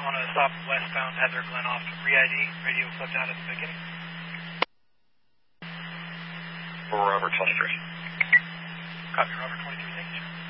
want to stop westbound Heather Glen off re-ID, radio flipped out at the beginning. For Robert 23. Copy, Robert 23, thank you.